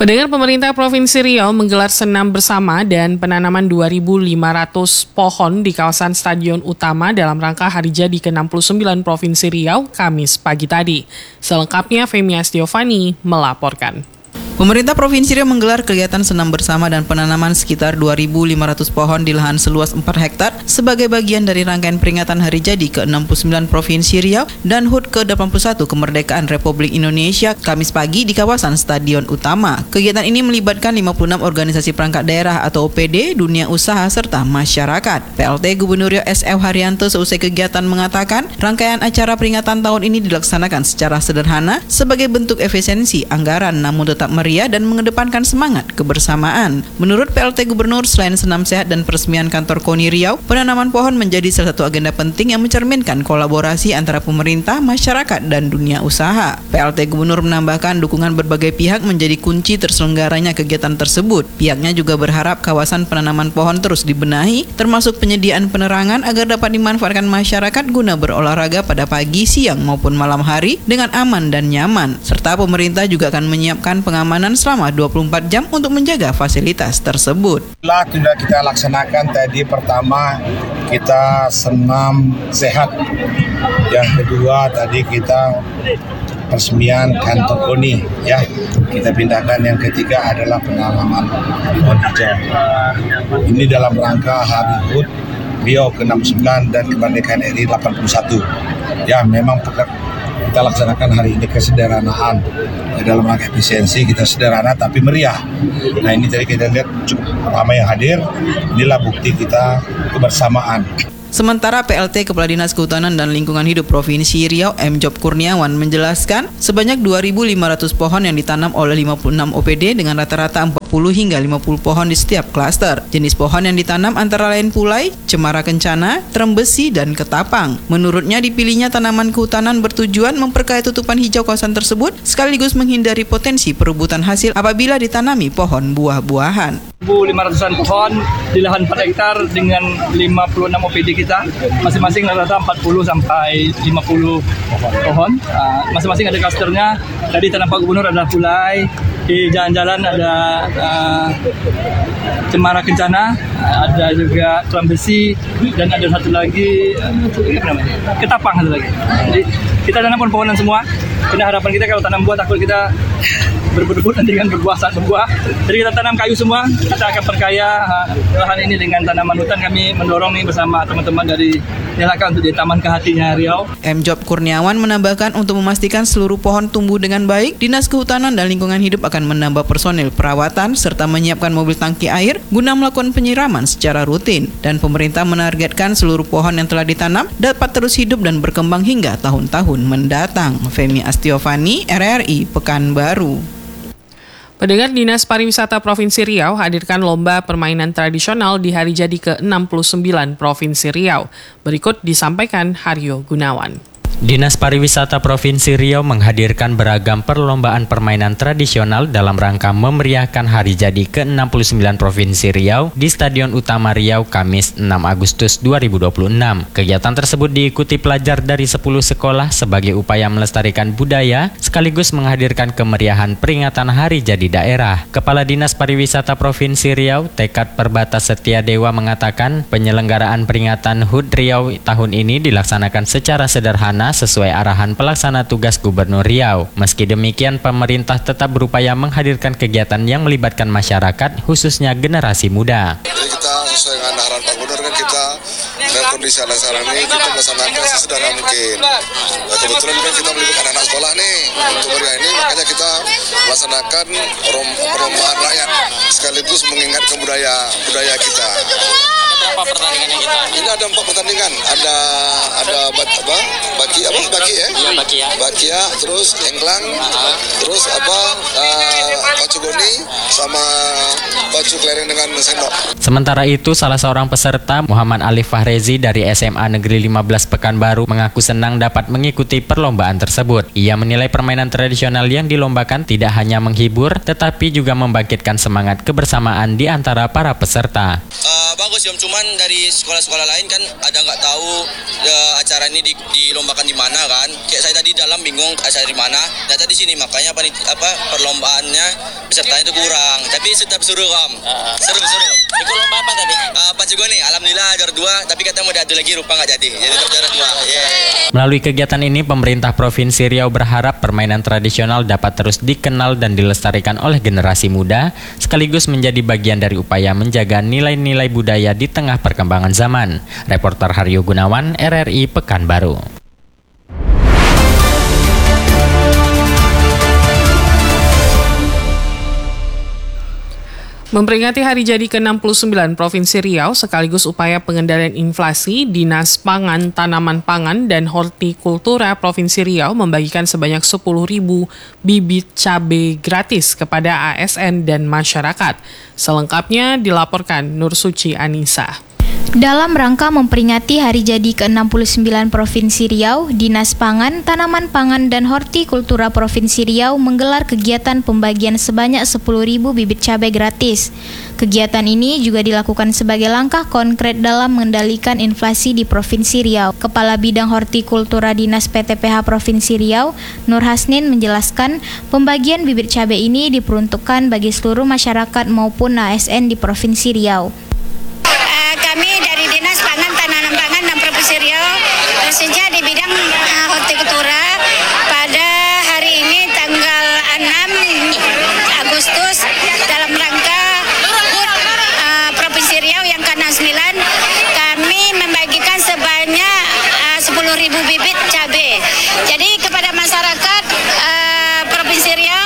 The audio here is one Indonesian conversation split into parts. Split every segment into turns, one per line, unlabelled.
Pendengar, pemerintah Provinsi Riau menggelar senam bersama dan penanaman 2.500 pohon di kawasan Stadion Utama dalam rangka Hari Jadi ke-69 Provinsi Riau, Kamis pagi tadi. Selengkapnya, Femi Astiovani melaporkan.
Pemerintah Provinsi Riau menggelar kegiatan senam bersama dan penanaman sekitar 2.500 pohon di lahan seluas 4 hektar sebagai bagian dari rangkaian peringatan Hari Jadi ke-69 Provinsi Riau dan HUT ke-81 Kemerdekaan Republik Indonesia Kamis pagi di kawasan Stadion Utama. Kegiatan ini melibatkan 56 organisasi perangkat daerah atau OPD, dunia usaha, serta masyarakat. PLT Gubernur Riau S.F. Haryanto seusai kegiatan mengatakan rangkaian acara peringatan tahun ini dilaksanakan secara sederhana sebagai bentuk efisiensi anggaran namun tetap meriah dan mengedepankan semangat kebersamaan. Menurut PLT Gubernur, selain senam sehat dan peresmian kantor KONI Riau, penanaman pohon menjadi salah satu agenda penting yang mencerminkan kolaborasi antara pemerintah, masyarakat, dan dunia usaha. PLT Gubernur menambahkan dukungan berbagai pihak menjadi kunci terselenggaranya kegiatan tersebut. Pihaknya juga berharap kawasan penanaman pohon terus dibenahi, termasuk penyediaan penerangan agar dapat dimanfaatkan masyarakat guna berolahraga pada pagi, siang, maupun malam hari dengan aman dan nyaman. Serta pemerintah juga akan menyiapkan pengamanan selama 24 jam untuk menjaga fasilitas tersebut.
Sudah kita laksanakan tadi, pertama kita senam sehat, yang kedua tadi kita peresmian kantor KONI, ya. Kita pindahkan, yang ketiga adalah penanaman pohon hijau. Ini dalam rangka Hari HUT Riau ke-69 dan Kemerdekaan RI 81. Ya, memang kita laksanakan hari ini kesederhanaan. Dalam rangka efisiensi kita sederhana tapi meriah. Nah, ini tadi kita lihat cukup ramai yang hadir. Inilah bukti kita kebersamaan.
Sementara PLT Kepala Dinas Kehutanan dan Lingkungan Hidup Provinsi Riau M. Job Kurniawan menjelaskan sebanyak 2.500 pohon yang ditanam oleh 56 OPD dengan rata-rata 40 hingga 50 pohon di setiap klaster. Jenis pohon yang ditanam antara lain pulai, cemara kencana, trembesi, dan ketapang. Menurutnya dipilihnya tanaman kehutanan bertujuan memperkaya tutupan hijau kawasan tersebut sekaligus menghindari potensi perebutan hasil apabila ditanami pohon buah-buahan.
1.500-an pohon di lahan 4 hektar dengan 56 OPD kita, masing-masing rata-rata 40 sampai 50 pohon. Masing-masing ada klasternya. Tadi tanam Pak Gubernur adalah pulai, di jalan-jalan ada cemara kencana, ada juga trembesi, dan ada satu lagi ketapang satu lagi. Jadi kita tanam pohon-pohonan semua. Karena harapan kita kalau tanam buah takut kita berebut-rebut nanti kan berbuah saat berbuah. Jadi kita tanam kayu semua, kita akan perkaya lahan ini dengan tanaman hutan. Kami mendorong nih bersama teman-teman dari Nyalaka untuk di Taman Kehatinya Riau.
M. Job Kurniawan menambahkan untuk memastikan seluruh pohon tumbuh dengan baik, Dinas Kehutanan dan Lingkungan Hidup akan menambah personil perawatan serta menyiapkan mobil tangki air guna melakukan penyiraman secara rutin. Dan pemerintah menargetkan seluruh pohon yang telah ditanam dapat terus hidup dan berkembang hingga tahun-tahun mendatang. Femi Astiovani, RRI Pekanbaru.
Pendengar, Dinas Pariwisata Provinsi Riau hadirkan lomba permainan tradisional di Hari Jadi ke-69 Provinsi Riau. Berikut disampaikan Haryo Gunawan.
Dinas Pariwisata Provinsi Riau menghadirkan beragam perlombaan permainan tradisional dalam rangka memeriahkan Hari Jadi ke-69 Provinsi Riau di Stadion Utama Riau Kamis 6 Agustus 2026. Kegiatan tersebut diikuti pelajar dari 10 sekolah sebagai upaya melestarikan budaya sekaligus menghadirkan kemeriahan peringatan Hari Jadi daerah. Kepala Dinas Pariwisata Provinsi Riau, Tekad Perbatas Setia Dewa mengatakan penyelenggaraan peringatan HUT Riau tahun ini dilaksanakan secara sederhana sesuai arahan pelaksana tugas Gubernur Riau. Meski demikian, pemerintah tetap berupaya menghadirkan kegiatan yang melibatkan masyarakat, khususnya generasi muda.
Jadi kita sesuai dengan arahan Pak Gubernur kan kita dengan kondisi anak sekarang ini kita melaksanakan sesederhana mungkin. Nah, kebetulan kan kita melibatkan anak sekolah nih untuk meriah ini, makanya kita melaksanakan perlombaan rakyat sekaligus mengingatkan budaya kita.
Berapa pertandingan yang kita?
Ini ada 4 pertandingan. Ada Bakia, terus Englang, terus pacu goni sama pacu kelereng dengan sendok.
Sementara itu, salah seorang peserta, Muhammad Alif Fahrezi dari SMA Negeri 15 Pekanbaru, mengaku senang dapat mengikuti perlombaan tersebut. Ia menilai permainan tradisional yang dilombakan tidak hanya menghibur, tetapi juga membangkitkan semangat kebersamaan di antara para peserta.
bagus ya, cuman dari sekolah-sekolah lain kan ada nggak tahu acara ini dilombakan di mana kan. Kayak saya tadi dalam bingung acara di mana. Ternyata di sini, makanya perlombaannya pesertanya itu kurang. Tapi tetap seru Om. Seru.
Ikut lomba apa tadi?
Pas juga nih, alhamdulillah juara 2, tapi katanya mau diadu lagi rupa nggak jadi. Jadi tetap juara 2. Yeah.
Melalui kegiatan ini, pemerintah Provinsi Riau berharap permainan tradisional dapat terus dikenal dan dilestarikan oleh generasi muda, sekaligus menjadi bagian dari upaya menjaga nilai-nilai budaya di tengah perkembangan zaman. Reporter Haryo Gunawan, RRI Pekanbaru.
Memperingati hari jadi ke-69 Provinsi Riau sekaligus upaya pengendalian inflasi, Dinas Pangan, Tanaman Pangan, dan Hortikultura Provinsi Riau membagikan sebanyak 10.000 bibit cabai gratis kepada ASN dan masyarakat. Selengkapnya dilaporkan Nur Suci Anissa.
Dalam rangka memperingati hari jadi ke-69 Provinsi Riau, Dinas Pangan, Tanaman Pangan, dan Hortikultura Provinsi Riau menggelar kegiatan pembagian sebanyak 10.000 bibit cabai gratis. Kegiatan ini juga dilakukan sebagai langkah konkret dalam mengendalikan inflasi di Provinsi Riau. Kepala Bidang Hortikultura Dinas PTPH Provinsi Riau, Nur Hasnin menjelaskan, pembagian bibit cabai ini diperuntukkan bagi seluruh masyarakat maupun ASN di Provinsi Riau.
Kami dari Dinas Pangan, Tanaman Pangan dan Provinsi Riau bekerja di bidang hortikultura. Pada hari ini tanggal 6 Agustus dalam rangka HUT Provinsi Riau yang ke-69, kami membagikan sebanyak 10.000 bibit cabai. Jadi kepada masyarakat Provinsi Riau,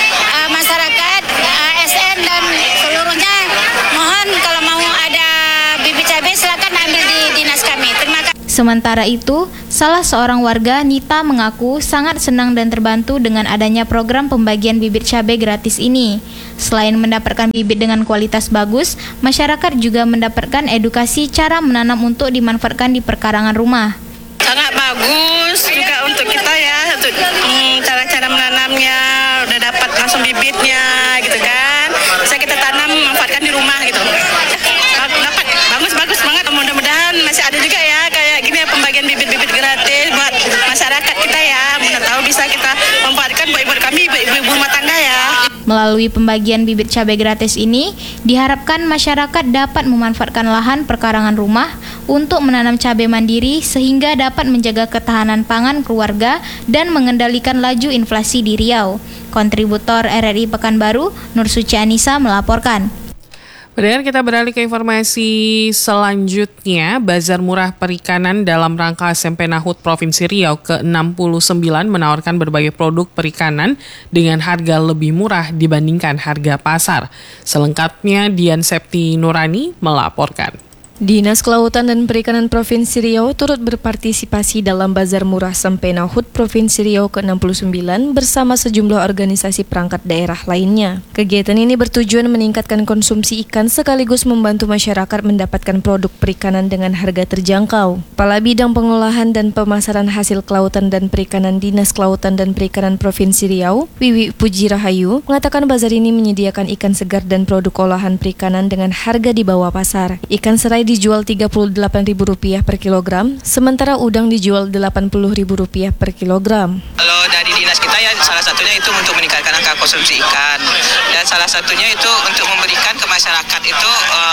masyarakat ASN dan seluruhnya, mohon kalau mau ada bibit cabai silakan ambil di dinas kami. Terima kasih.
Sementara itu, salah seorang warga, Nita, mengaku sangat senang dan terbantu dengan adanya program pembagian bibit cabai gratis ini. Selain mendapatkan bibit dengan kualitas bagus, masyarakat juga mendapatkan edukasi cara menanam untuk dimanfaatkan di perkarangan rumah.
Sangat bagus juga untuk kita ya, untuk cara-cara menanamnya, udah dapat langsung bibitnya gitu kan. Bisa kita tanam, manfaatkan di rumah gitu. Dapat, bagus banget. Mudah-mudahan masih ada juga ya kayak gini ya, pembagian bibit-bibit gratis buat masyarakat kita ya. Mana tahu bisa kita manfaatkan buat ibu kami, ibu rumah tangga ya.
Melalui pembagian bibit cabai gratis ini, diharapkan masyarakat dapat memanfaatkan lahan perkarangan rumah untuk menanam cabai mandiri sehingga dapat menjaga ketahanan pangan keluarga dan mengendalikan laju inflasi di Riau. Kontributor RRI Pekanbaru, Nur Suci Anissa melaporkan.
Kemudian kita beralih ke informasi selanjutnya. Bazar Murah Perikanan dalam rangka SMP Nahut Provinsi Riau ke-69 menawarkan berbagai produk perikanan dengan harga lebih murah dibandingkan harga pasar. Selengkapnya Dian Septi Nurani melaporkan.
Dinas Kelautan dan Perikanan Provinsi Riau turut berpartisipasi dalam Bazar Murah Sempena HUT Provinsi Riau ke-69 bersama sejumlah organisasi perangkat daerah lainnya. Kegiatan ini bertujuan meningkatkan konsumsi ikan sekaligus membantu masyarakat mendapatkan produk perikanan dengan harga terjangkau. Kepala Bidang Pengolahan dan Pemasaran Hasil Kelautan dan Perikanan Dinas Kelautan dan Perikanan Provinsi Riau, Wiwi Puji Rahayu, mengatakan bazar ini menyediakan ikan segar dan produk olahan perikanan dengan harga di bawah pasar. Ikan serai dijual Rp38.000 per kilogram, sementara udang dijual Rp80.000 per kilogram.
Kalau dari dinas kita ya salah satunya itu untuk meningkatkan angka konsumsi ikan, dan salah satunya itu untuk memberikan ke masyarakat itu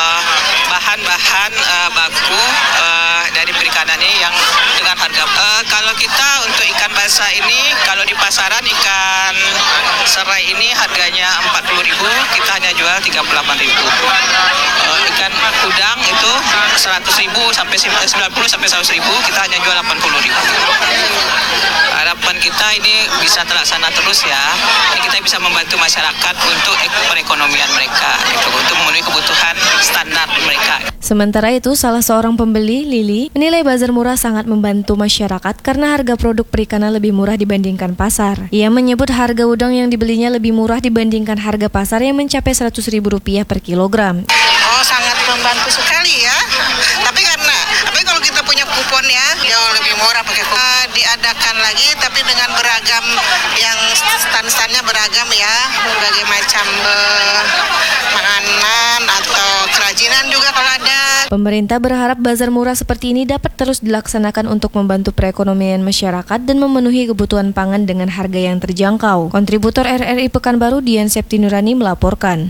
bahan-bahan baku dari perikanan ini yang dengan harga. Kalau kita untuk ikan basah ini, kalau di pasaran ikan serai ini harganya Rp40.000, kita hanya jual Rp38.000. Ikan udang itu Rp100.000 sampai Rp90 sampai Rp100.000, kita hanya jual Rp80.000. Harapan kita ini bisa terlaksana terus ya. Kita bisa membantu masyarakat untuk perekonomian mereka, gitu, untuk memenuhi kebutuhan standar mereka.
Sementara itu, salah seorang pembeli, Lili, menilai bazar murah sangat membantu masyarakat karena harga produk perikanan lebih murah dibandingkan pasar. Ia menyebut harga udang yang dibelinya lebih murah dibandingkan harga pasar yang mencapai Rp100.000 per kilogram.
Sangat membantu sekali ya. Tapi kalau kita punya kupon ya, jauh lebih
murah pakai diadakan lagi tapi dengan beragam yang stand-standnya beragam ya, berbagai macam makanan atau kerajinan juga kalau ada.
Pemerintah berharap bazar murah seperti ini dapat terus dilaksanakan untuk membantu perekonomian masyarakat dan memenuhi kebutuhan pangan dengan harga yang terjangkau. Kontributor RRI Pekanbaru Dian Septinurani melaporkan.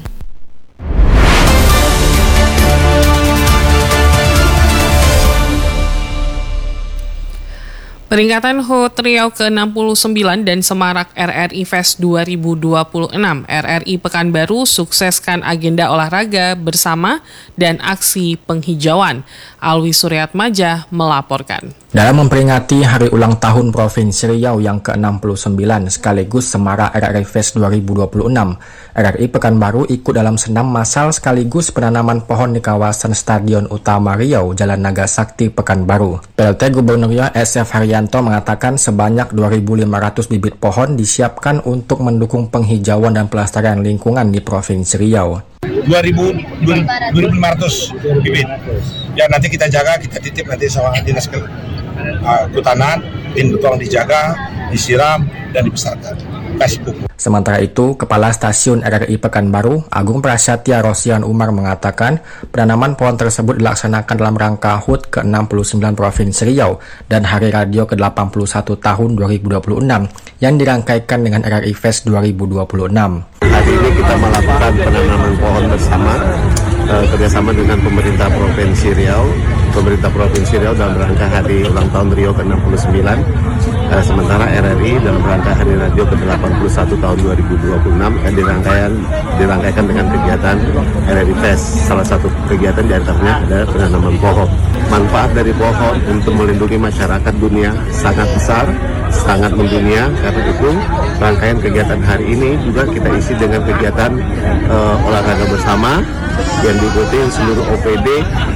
Peringatan HUT Riau ke-69 dan Semarak RRI Fest 2026, RRI Pekanbaru sukseskan agenda olahraga bersama dan aksi penghijauan. Alwi Suryatmaja melaporkan.
Dalam memperingati hari ulang tahun Provinsi Riau yang ke-69 sekaligus Semarak RRI Fest 2026, RRI Pekanbaru ikut dalam senam massal sekaligus penanaman pohon di kawasan Stadion Utama Riau, Jalan Naga Sakti, Pekanbaru. PLT Gubernur Riau SF Haryanto mengatakan sebanyak 2.500 bibit pohon disiapkan untuk mendukung penghijauan dan pelestarian lingkungan di Provinsi Riau.
2.500 bibit. Ya nanti kita jaga, kita titip nanti sama dinas kehutanan, tolong dijaga, disiram dan dibesarkan. Kasih pupuk.
Sementara itu, Kepala Stasiun RRI Pekanbaru, Agung Prasetya Rosian Umar mengatakan penanaman pohon tersebut dilaksanakan dalam rangka HUT ke-69 Provinsi Riau dan Hari Radio ke-81 tahun 2026 yang dirangkaikan dengan RRI Fest 2026.
Hari ini kita melakukan penanaman pohon bersama kerjasama dengan pemerintah Provinsi Riau. Pemerintah Provinsi Riau dalam rangka hari ulang tahun Riau ke-69, sementara RRI dalam rangka hari radio ke-81 tahun 2026 yang dirangkaikan dengan kegiatan RRI Fest. Salah satu kegiatan di antaranya adalah penanaman pohon. Manfaat dari pohon untuk melindungi masyarakat dunia sangat besar, sangat mendunia. Karena itu rangkaian kegiatan hari ini juga kita isi dengan kegiatan olahraga bersama yang diikuti seluruh OPD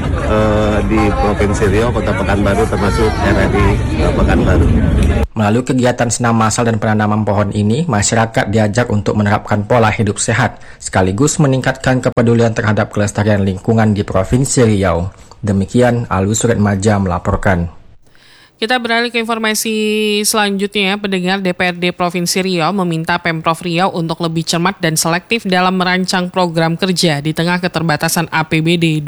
di Provinsi Riau, Kota Pekanbaru, termasuk RRI Pekanbaru.
Melalui kegiatan senam massal dan penanaman pohon ini, masyarakat diajak untuk menerapkan pola hidup sehat, sekaligus meningkatkan kepedulian terhadap kelestarian lingkungan di Provinsi Riau. Demikian, Alwi Suryatmaja melaporkan.
Kita beralih ke informasi selanjutnya. Pendengar, DPRD Provinsi Riau meminta Pemprov Riau untuk lebih cermat dan selektif dalam merancang program kerja di tengah keterbatasan APBD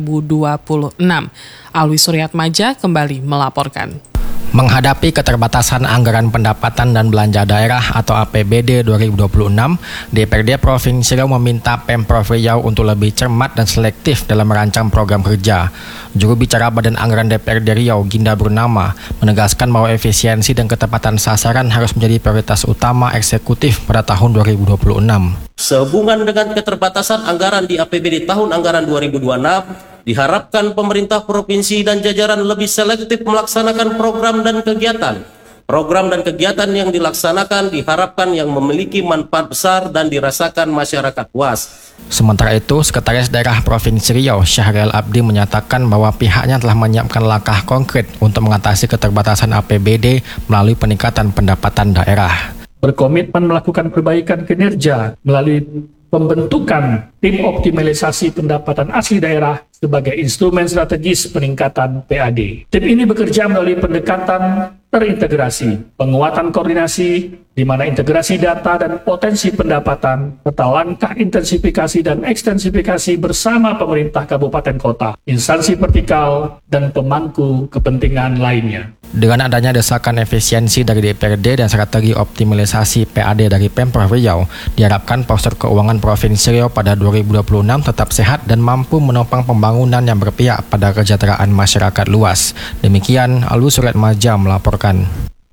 2026. Alwi Suryatmaja kembali melaporkan.
Menghadapi keterbatasan anggaran pendapatan dan belanja daerah atau APBD 2026, DPRD Provinsi Riau meminta Pemprov Riau untuk lebih cermat dan selektif dalam merancang program kerja. Juru bicara Badan Anggaran DPRD Riau, Ginda Burnama, menegaskan bahwa efisiensi dan ketepatan sasaran harus menjadi prioritas utama eksekutif pada tahun 2026.
Sehubungan dengan keterbatasan anggaran di APBD tahun anggaran 2026, diharapkan pemerintah provinsi dan jajaran lebih selektif melaksanakan program dan kegiatan. Program dan kegiatan yang dilaksanakan diharapkan yang memiliki manfaat besar dan dirasakan masyarakat luas.
Sementara itu, Sekretaris Daerah Provinsi Riau, Syahrial Abdi, menyatakan bahwa pihaknya telah menyiapkan langkah konkret untuk mengatasi keterbatasan APBD melalui peningkatan pendapatan daerah.
Berkomitmen melakukan perbaikan kinerja melalui pembentukan tim optimalisasi pendapatan asli daerah sebagai instrumen strategis peningkatan PAD. Tim ini bekerja melalui pendekatan terintegrasi, penguatan koordinasi, di mana integrasi data dan potensi pendapatan, serta langkah intensifikasi dan ekstensifikasi bersama pemerintah kabupaten kota, instansi vertikal, dan pemangku kepentingan lainnya.
Dengan adanya desakan efisiensi dari DPRD dan strategi optimalisasi PAD dari Pemprov Riau, diharapkan postur keuangan Provinsi Riau pada 2026 tetap sehat dan mampu menopang pembangunan yang berpihak pada kesejahteraan masyarakat luas. Demikian, Alwi Suryatmaja melaporkan.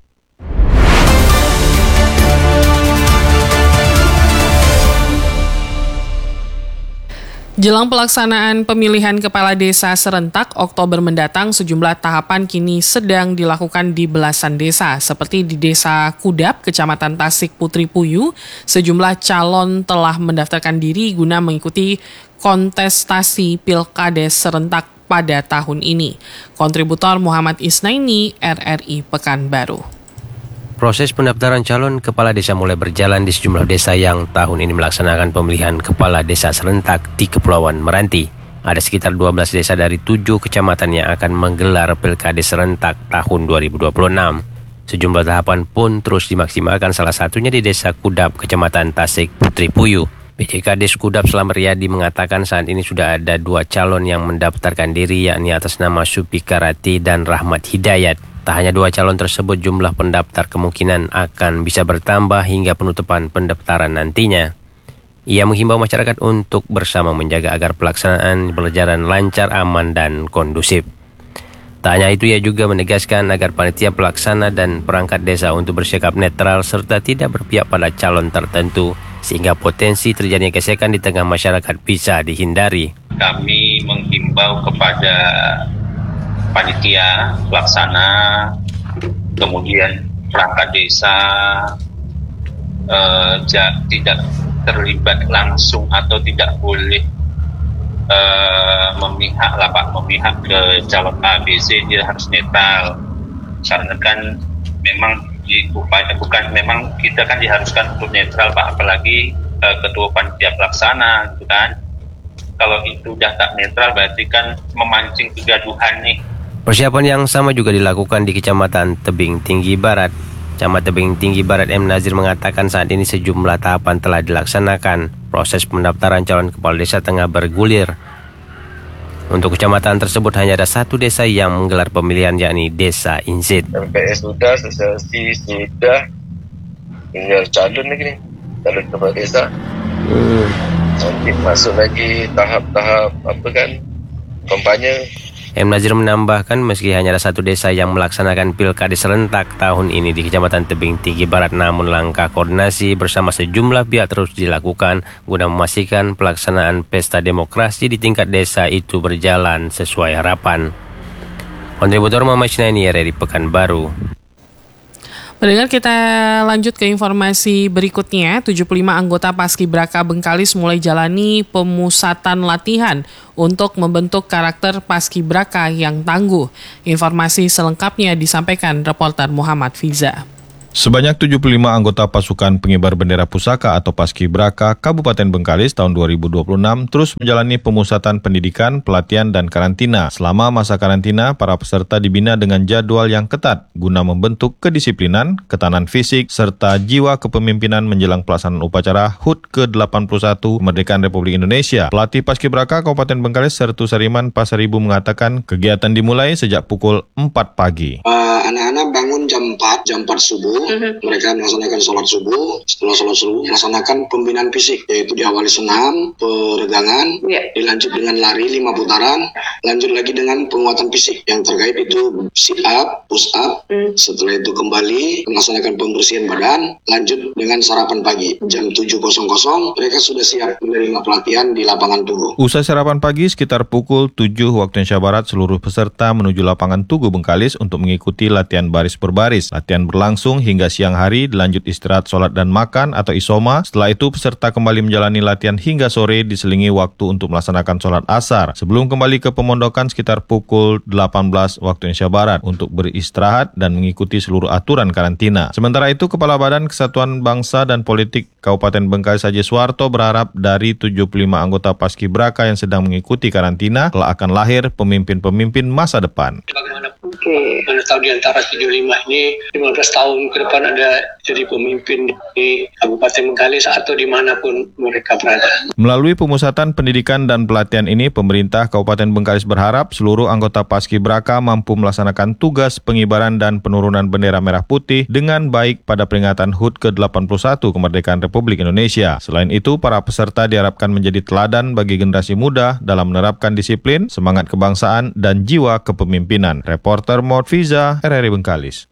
Jelang pelaksanaan pemilihan kepala desa serentak Oktober mendatang, sejumlah tahapan kini sedang dilakukan di belasan desa. Seperti di Desa Kudap, Kecamatan Tasik Putri Puyu, sejumlah calon telah mendaftarkan diri guna mengikuti kontestasi Pilkades serentak pada tahun ini. Kontributor Muhammad Isnaini, RRI Pekanbaru.
Proses pendaftaran calon kepala desa mulai berjalan di sejumlah desa yang tahun ini melaksanakan pemilihan kepala desa serentak di Kepulauan Meranti. Ada sekitar 12 desa dari 7 kecamatan yang akan menggelar Pilkades serentak tahun 2026. Sejumlah tahapan pun terus dimaksimalkan, salah satunya di Desa Kudap, Kecamatan Tasik Putri Puyuh. PJKD Kudap Selamat Riyadi mengatakan saat ini sudah ada 2 calon yang mendaftarkan diri, yakni atas nama Supika Rati dan Rahmat Hidayat. Tak hanya 2 calon tersebut, jumlah pendaftar kemungkinan akan bisa bertambah hingga penutupan pendaftaran nantinya. Ia menghimbau masyarakat untuk bersama menjaga agar pelaksanaan berjalan lancar, aman, dan kondusif. Tak hanya itu, ia juga menegaskan agar panitia pelaksana dan perangkat desa untuk bersikap netral serta tidak berpihak pada calon tertentu, sehingga potensi terjadinya gesekan di tengah masyarakat bisa dihindari.
Kami menghimbau kepada panitia pelaksana, kemudian perangkat desa, tidak terlibat langsung atau tidak boleh memihak ke calon A, B, C. Dia harus netral. Karena kan memang memang kita kan diharuskan untuk netral, Pak, apalagi ketua panitia pelaksana, gitu kan. Kalau itu udah tak netral berarti kan memancing kegaduhan nih.
Persiapan yang sama juga dilakukan di Kecamatan Tebing Tinggi Barat. Camat Tebing Tinggi Barat M. Nazir mengatakan saat ini sejumlah tahapan telah dilaksanakan. Proses pendaftaran calon kepala desa tengah bergulir. Untuk kecamatan tersebut hanya ada 1 desa yang menggelar pemilihan, yakni Desa Insit.
MPS sudah, sosialisasi sudah, tinggal calon lagi nih, calon kepala desa. Nanti masuk lagi tahap-tahap kampanye.
M. Nazir menambahkan meski hanya ada 1 desa yang melaksanakan Pilkades serentak tahun ini di Kecamatan Tebing Tinggi Barat, namun langkah koordinasi bersama sejumlah pihak terus dilakukan guna memastikan pelaksanaan pesta demokrasi di tingkat desa itu berjalan sesuai harapan. Kontributor Muhammad Syinaini, RRI Pekanbaru.
Pendengar, kita lanjut ke informasi berikutnya. 75 anggota Paskibraka Bengkalis mulai jalani pemusatan latihan untuk membentuk karakter Paskibraka yang tangguh. Informasi selengkapnya disampaikan reporter Muhammad Fiza.
Sebanyak 75 anggota pasukan pengibar bendera pusaka atau Paskibraka Kabupaten Bengkalis tahun 2026 terus menjalani pemusatan pendidikan, pelatihan, dan karantina. Selama masa karantina, para peserta dibina dengan jadwal yang ketat guna membentuk kedisiplinan, ketahanan fisik, serta jiwa kepemimpinan menjelang pelaksanaan upacara HUT ke-81 Kemerdekaan Republik Indonesia. Pelatih Paskibraka Kabupaten Bengkalis Sertu Sariman Pasaribu mengatakan kegiatan dimulai sejak pukul 4 pagi.
Anak-anak bangun jam 4 subuh. Mereka melaksanakan sholat subuh. Setelah sholat subuh melaksanakan pembinaan fisik, yaitu diawali senam, peregangan, dilanjut dengan lari 5 putaran, lanjut lagi dengan penguatan fisik yang terkait itu sit up, push up. Setelah itu kembali melaksanakan pembersihan badan, lanjut dengan sarapan pagi. Jam 7.00 mereka sudah siap menerima pelatihan di lapangan Tugu.
Usai sarapan pagi sekitar pukul 7 waktu Indonesia Barat, seluruh peserta menuju lapangan Tugu Bengkalis untuk mengikuti latihan baris per baris. Latihan berlangsung hingga siang hari, dilanjut istirahat, sholat, dan makan atau isoma. Setelah itu peserta kembali menjalani latihan hingga sore, diselingi waktu untuk melaksanakan sholat asar sebelum kembali ke pemondokan sekitar pukul 18 waktu Indonesia Barat untuk beristirahat dan mengikuti seluruh aturan karantina. Sementara itu, Kepala Badan Kesatuan Bangsa dan Politik Kabupaten Bengkalis Haji Suwarto berharap dari 75 anggota Paskibraka yang sedang mengikuti karantina kelak akan lahir pemimpin-pemimpin masa depan.
Mana tahu di antara 75 ini 15 tahun ke depan ada jadi pemimpin di Kabupaten Bengkalis atau dimanapun mereka berada.
Melalui pemusatan pendidikan dan pelatihan ini, pemerintah Kabupaten Bengkalis berharap seluruh anggota Paskibraka mampu melaksanakan tugas pengibaran dan penurunan bendera merah putih dengan baik pada peringatan HUT ke-81 Kemerdekaan Republik Indonesia. Selain itu, para peserta diharapkan menjadi teladan bagi generasi muda dalam menerapkan disiplin, semangat kebangsaan, dan jiwa kepemimpinan. Reporter Muhammad Fiza, RRI Bengkalis.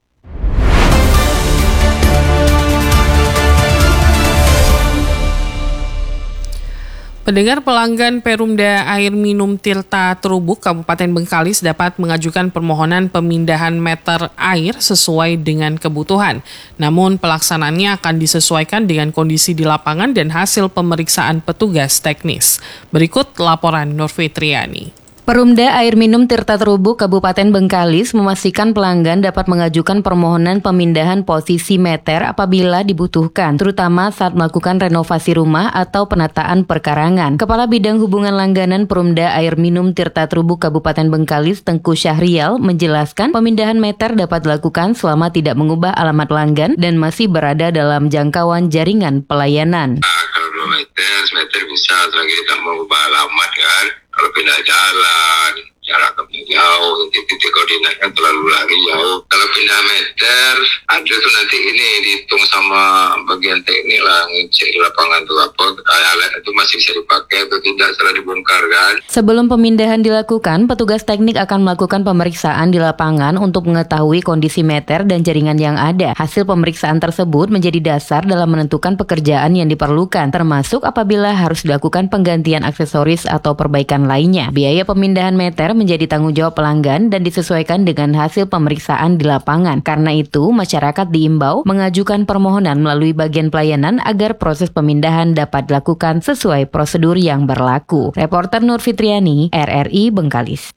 Pendengar, pelanggan Perumda Air Minum Tirta Terubuk Kabupaten Bengkalis dapat mengajukan permohonan pemindahan meter air sesuai dengan kebutuhan. Namun pelaksanaannya akan disesuaikan dengan kondisi di lapangan dan hasil pemeriksaan petugas teknis. Berikut laporan Nur Fitriani.
Perumda Air Minum Tirta Trubuk Kabupaten Bengkalis memastikan pelanggan dapat mengajukan permohonan pemindahan posisi meter apabila dibutuhkan, terutama saat melakukan renovasi rumah atau penataan perkarangan. Kepala Bidang Hubungan Langganan Perumda Air Minum Tirta Trubuk Kabupaten Bengkalis, Tengku Syahrial, menjelaskan pemindahan meter dapat dilakukan selama tidak mengubah alamat pelanggan dan masih berada dalam jangkauan jaringan pelayanan.
Kalau 2 meter bisa selagi tidak mengubah alamat kan. Kalau pindah jalan, jarak jauh, titik koordinatnya terlalu lari jauh. Kalau pindah meter, ada tuh nanti ini dihitung sama bagian teknik lah, ngecek di lapangan tuh apa alat itu masih bisa dipakai atau tidak setelah dibongkar kan.
Sebelum pemindahan dilakukan, petugas teknik akan melakukan pemeriksaan di lapangan untuk mengetahui kondisi meter dan jaringan yang ada. Hasil pemeriksaan tersebut menjadi dasar dalam menentukan pekerjaan yang diperlukan, termasuk apabila harus dilakukan penggantian aksesoris atau perbaikan lainnya. Biaya pemindahan meter menjadi tanggung jawab pelanggan dan disesuaikan dengan hasil pemeriksaan di lapangan. Karena itu, masyarakat diimbau mengajukan permohonan melalui bagian pelayanan agar proses pemindahan dapat dilakukan sesuai prosedur yang berlaku. Reporter Nur Fitriani, RRI Bengkalis.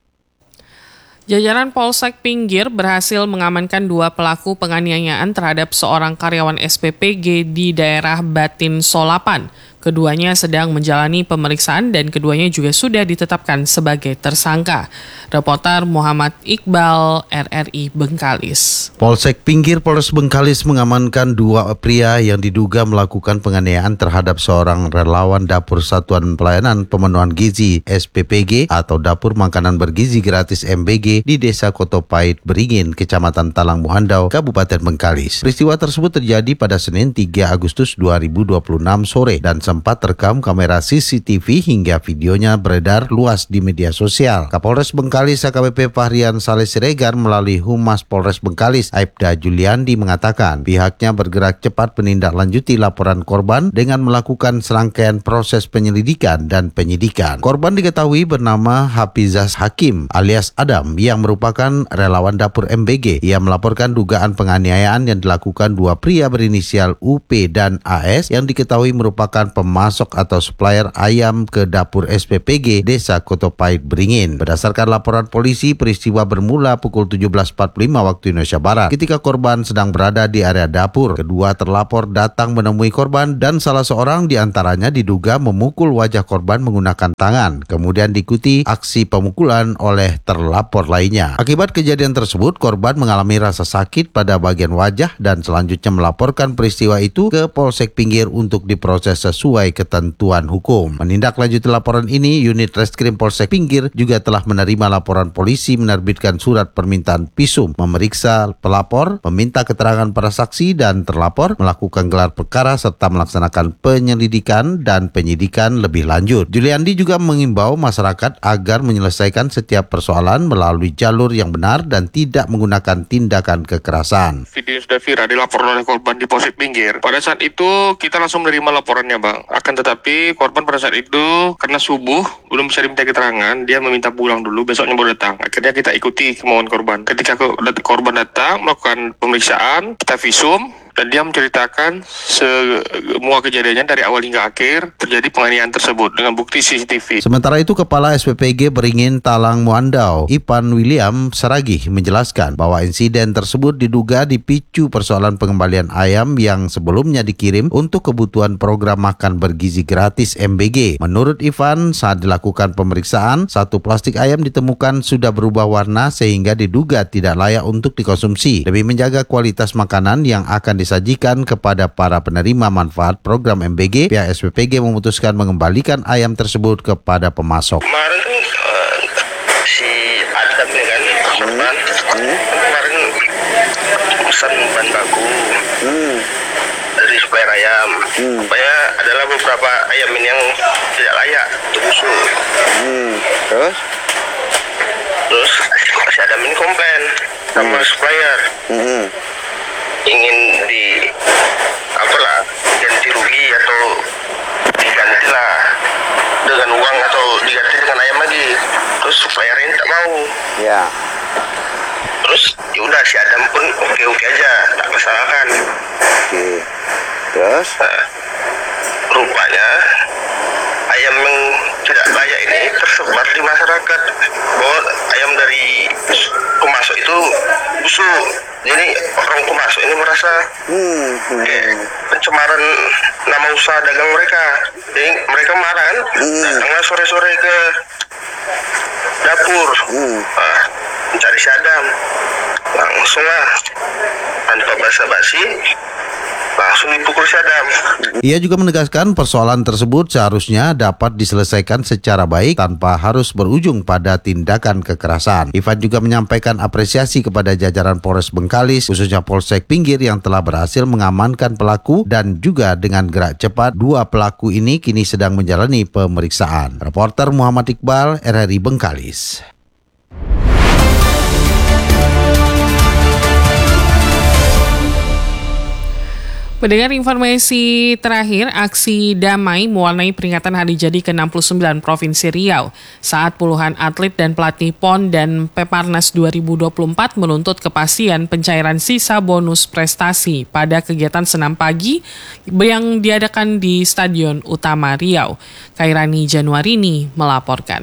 Jajaran Polsek Pinggir berhasil mengamankan 2 pelaku penganiayaan terhadap seorang karyawan SPPG di daerah Batin Solapan. Keduanya sedang menjalani pemeriksaan dan keduanya juga sudah ditetapkan sebagai tersangka. Reporter Muhammad Iqbal, RRI Bengkalis.
Polsek Pinggir Polres Bengkalis mengamankan 2 pria yang diduga melakukan penganiayaan terhadap seorang relawan Dapur Satuan Pelayanan Pemenuhan Gizi SPPG atau Dapur Makanan Bergizi Gratis MBG di Desa Kotopait Beringin, Kecamatan Talang Muhandau, Kabupaten Bengkalis. Peristiwa tersebut terjadi pada Senin 3 Agustus 2026 sore dan sempat terekam kamera CCTV hingga videonya beredar luas di media sosial. Kapolres Bengkalis AKBP Fahrian Saleh Siregar melalui Humas Polres Bengkalis Aibda Juliandi mengatakan pihaknya bergerak cepat menindaklanjuti laporan korban dengan melakukan serangkaian proses penyelidikan dan penyidikan. Korban diketahui bernama Hafizah Hakim alias Adam yang merupakan relawan Dapur MBG. Ia melaporkan dugaan penganiayaan yang dilakukan 2 pria berinisial UP dan AS yang diketahui merupakan pemasok atau supplier ayam ke Dapur SPPG Desa Kotopait Beringin. Berdasarkan laporan polisi, peristiwa bermula pukul 17.45 waktu Indonesia Barat. Ketika korban sedang berada di area dapur, kedua terlapor datang menemui korban dan salah seorang di antaranya diduga memukul wajah korban menggunakan tangan. Kemudian diikuti aksi pemukulan oleh terlapor lainnya. Akibat kejadian tersebut, korban mengalami rasa sakit pada bagian wajah dan selanjutnya melaporkan peristiwa itu ke Polsek Pinggir untuk diproses sesuai ketentuan hukum. Menindaklanjuti laporan ini, unit Reskrim Polsek Pinggir juga telah menerima laporan polisi menerbitkan surat permintaan visum, memeriksa pelapor, meminta keterangan para saksi dan terlapor, melakukan gelar perkara serta melaksanakan penyelidikan dan penyidikan lebih lanjut. Juliandi juga mengimbau masyarakat agar menyelesaikan setiap persoalan melalui jalur yang benar dan tidak menggunakan tindakan kekerasan.
Video sudah viral dilaporkan oleh korban di Polsek Pinggir. Pada saat itu kita langsung menerima laporannya, Bang. Akan tetapi korban pada saat itu karena subuh belum bisa diminta keterangan, dia meminta pulang dulu, besoknya baru datang. Akhirnya kita ikuti kemauan korban. Ketika korban datang melakukan pemeriksaan, kita visum dan dia menceritakan semua kejadiannya dari awal hingga akhir terjadi penganiayaan tersebut dengan bukti CCTV.
Sementara itu, Kepala SPPG Beringin Talang Muhandau, Ipan William Saragih menjelaskan bahwa insiden tersebut diduga dipicu persoalan pengembalian ayam yang sebelumnya dikirim untuk kebutuhan program makan bergizi gratis MBG. Menurut Ivan, saat dilakukan pemeriksaan, 1 plastik ayam ditemukan sudah berubah warna sehingga diduga tidak layak untuk dikonsumsi. Demi menjaga kualitas makanan yang akan disajikan kepada para penerima manfaat program MBG, pihak SPPG memutuskan mengembalikan ayam tersebut kepada pemasok.
Kemarin tuh si Adam ya kan, korban kemarin pesan bahan baku dari supplier ayam. Supaya adalah beberapa ayam ini yang tidak layak untuk busuk. Terus si Adam ini komplain sama supplier. Ingin ganti rugi atau digantilah dengan uang atau diganti dengan ayam lagi. Terus suppliernya tak mau. Ya. Terus ya udah si Adam pun oke aja, tak masalahkan. Oke. Terus? Rupanya ayam yang tidak layak ini tersebar di masyarakat bahwa ayam dari pemasok itu busuk. Jadi orang pemasok ini merasa pencemaran nama usaha dagang mereka. Jadi mereka marah kan, datanglah sore-sore ke dapur, mencari si Adam. Langsung lah, tanpa basa-basi, langsung dipukul si Adam.
Ia juga menegaskan persoalan tersebut seharusnya dapat diselesaikan secara baik tanpa harus berujung pada tindakan kekerasan. Ivan juga menyampaikan apresiasi kepada jajaran Polres Bengkalis, khususnya Polsek Pinggir yang telah berhasil mengamankan pelaku dan juga dengan gerak cepat dua pelaku ini kini sedang menjalani pemeriksaan. Reporter Muhammad Iqbal, RRI Bengkalis.
Mendengar informasi terakhir, aksi damai mewarnai peringatan hari jadi ke-69 Provinsi Riau saat puluhan atlet dan pelatih PON dan Peparnas 2024 menuntut kepastian pencairan sisa bonus prestasi pada kegiatan senam pagi yang diadakan di Stadion Utama Riau. Kairani Januarini melaporkan.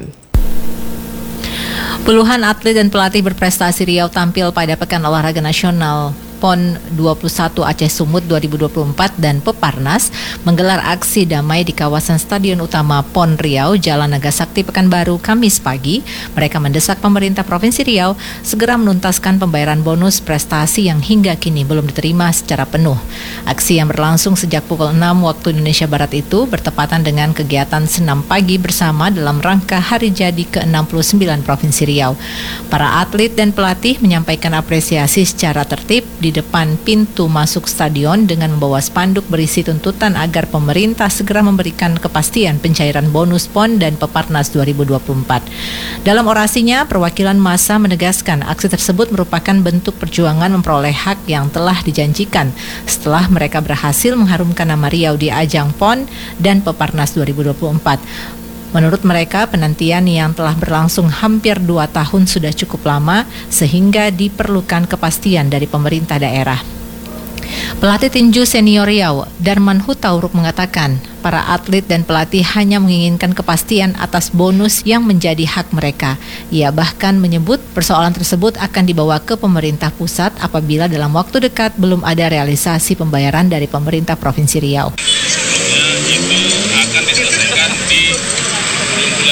Puluhan atlet dan pelatih berprestasi Riau tampil pada Pekan Olahraga Nasional PON 21 Aceh Sumut 2024 dan Peparnas menggelar aksi damai di kawasan Stadion Utama PON Riau, Jalan Nagasakti, Pekanbaru, Kamis pagi. Mereka mendesak pemerintah Provinsi Riau segera menuntaskan pembayaran bonus prestasi yang hingga kini belum diterima secara penuh. Aksi yang berlangsung sejak pukul 6 waktu Indonesia Barat itu bertepatan dengan kegiatan senam pagi bersama dalam rangka hari jadi ke-69 Provinsi Riau. Para atlet dan pelatih menyampaikan apresiasi secara tertib di depan pintu masuk stadion dengan membawa spanduk berisi tuntutan agar pemerintah segera memberikan kepastian pencairan bonus PON dan Peparnas 2024. Dalam orasinya, perwakilan massa menegaskan aksi tersebut merupakan bentuk perjuangan memperoleh hak yang telah dijanjikan setelah mereka berhasil mengharumkan nama Riau di ajang PON dan Peparnas 2024. Menurut mereka, penantian yang telah berlangsung hampir 2 tahun sudah cukup lama sehingga diperlukan kepastian dari pemerintah daerah. Pelatih tinju senior Riau, Darman Hutauruk mengatakan, para atlet dan pelatih hanya menginginkan kepastian atas bonus yang menjadi hak mereka. Ia bahkan menyebut persoalan tersebut akan dibawa ke pemerintah pusat apabila dalam waktu dekat belum ada realisasi pembayaran dari pemerintah Provinsi Riau.